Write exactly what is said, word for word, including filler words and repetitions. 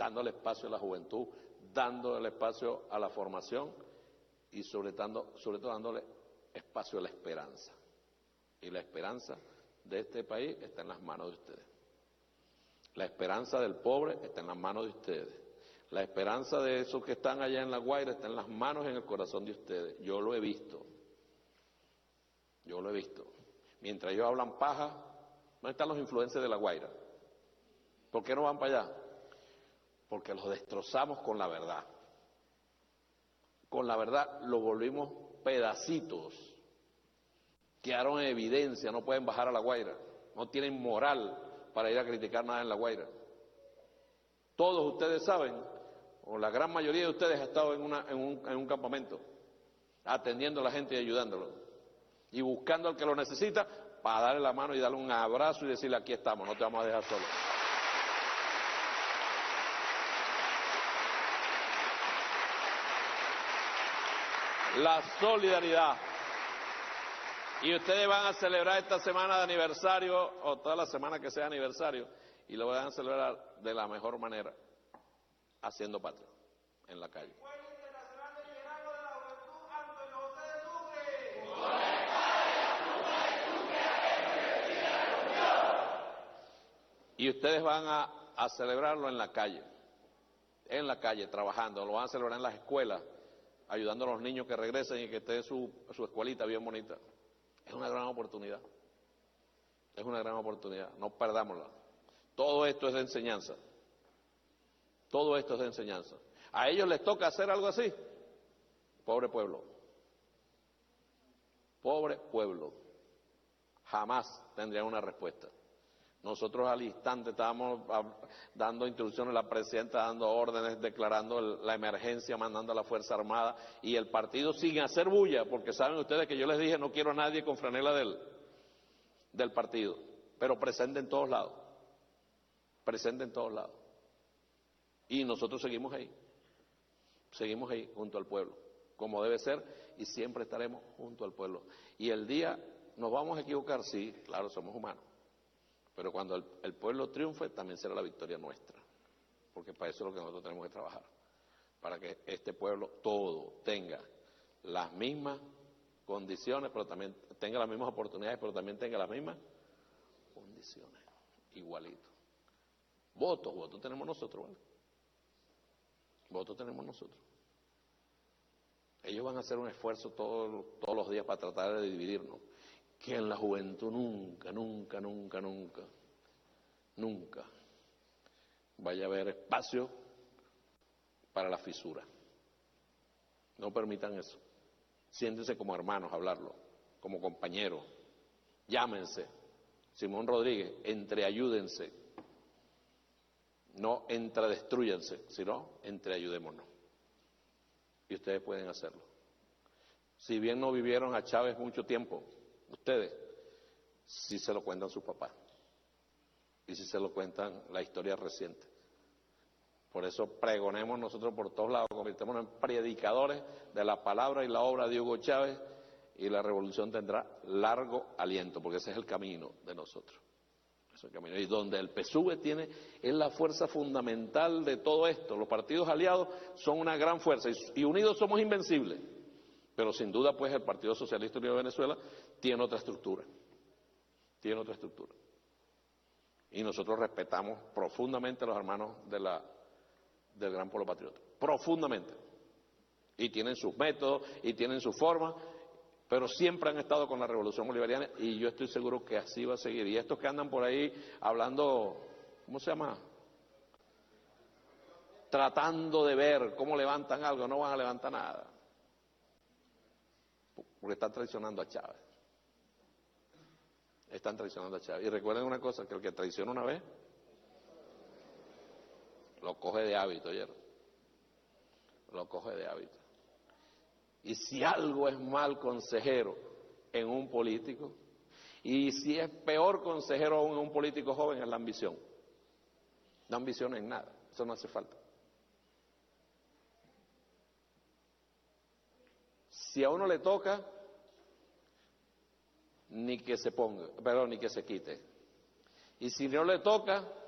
dándole espacio a la juventud, dándole espacio a la formación y sobre todo, sobre todo dándole espacio a la esperanza. Y la esperanza de este país está en las manos de ustedes. La esperanza del pobre está en las manos de ustedes. La esperanza de esos que están allá en La Guaira está en las manos y en el corazón de ustedes. Yo lo he visto. Yo lo he visto. Mientras ellos hablan paja, ¿dónde están los influencers de La Guaira? ¿Por qué no van para allá? Porque los destrozamos con la verdad. Con la verdad lo volvimos pedacitos. Quedaron en evidencia, no pueden bajar a La Guaira. No tienen moral para ir a criticar nada en La Guaira. Todos ustedes saben, o la gran mayoría de ustedes ha estado en, una, en, un, en un campamento, atendiendo a la gente y ayudándolo. Y buscando al que lo necesita para darle la mano y darle un abrazo y decirle aquí estamos, no te vamos a dejar solo. La solidaridad. Y ustedes van a celebrar esta semana de aniversario, o toda la semana que sea aniversario, y lo van a celebrar de la mejor manera, haciendo patria, en la calle. Y ustedes van a, a celebrarlo en la calle, en la calle, trabajando, lo van a celebrar en las escuelas, ayudando a los niños que regresen y que esté su, su escuelita bien bonita. Es una gran oportunidad, es una gran oportunidad, no perdámosla. Todo esto es de enseñanza, todo esto es de enseñanza. ¿A ellos les toca hacer algo así? Pobre pueblo, pobre pueblo, jamás tendrían una respuesta. Nosotros al instante estábamos dando instrucciones, la presidenta dando órdenes, declarando la emergencia, mandando a la Fuerza Armada, y el partido sin hacer bulla, porque saben ustedes que yo les dije no quiero a nadie con franela del, del partido, pero presente en todos lados, presente en todos lados. Y nosotros seguimos ahí, seguimos ahí junto al pueblo, como debe ser, y siempre estaremos junto al pueblo. Y el día, ¿nos vamos a equivocar? Sí, claro, somos humanos. Pero cuando el, el pueblo triunfe, también será la victoria nuestra. Porque para eso es lo que nosotros tenemos que trabajar. Para que este pueblo todo tenga las mismas condiciones, pero también tenga las mismas oportunidades, pero también tenga las mismas condiciones. Igualito. Votos, votos tenemos nosotros, ¿vale? Votos tenemos nosotros. Ellos van a hacer un esfuerzo todos, todos los días para tratar de dividirnos. Que en la juventud nunca, nunca, nunca, nunca, nunca vaya a haber espacio para la fisura. No permitan eso. Siéntense como hermanos a hablarlo, como compañeros. Llámense. Simón Rodríguez, entreayúdense. No entredestrúyanse, sino entreayudémonos. Y ustedes pueden hacerlo. Si bien no vivieron a Chávez mucho tiempo, ustedes sí se lo cuentan sus papás y sí se lo cuentan la historia reciente. Por eso pregonemos nosotros por todos lados, convirtámonos en predicadores de la palabra y la obra de Hugo Chávez, y la revolución tendrá largo aliento, porque ese es el camino de nosotros. Ese es el camino. Y donde el P S U V tiene, es la fuerza fundamental de todo esto. Los partidos aliados son una gran fuerza y, y unidos somos invencibles. Pero sin duda, pues, el Partido Socialista Unido de Venezuela tiene otra estructura, tiene otra estructura. Y nosotros respetamos profundamente a los hermanos de la, del Gran Pueblo Patriota, profundamente. Y tienen sus métodos, y tienen su forma, pero siempre han estado con la Revolución Bolivariana, y yo estoy seguro que así va a seguir. Y estos que andan por ahí hablando, ¿cómo se llama? Tratando de ver cómo levantan algo, no van a levantar nada. Porque están traicionando a Chávez. Están traicionando a Chávez. Y recuerden una cosa, que el que traiciona una vez, lo coge de hábito, ¿oyeron? Lo coge de hábito. Y si algo es mal consejero en un político, y si es peor consejero aún en un político joven, es la ambición. No ambición en nada, eso no hace falta. Si a uno le toca, ni que se ponga, perdón, ni que se quite. Y si no le toca,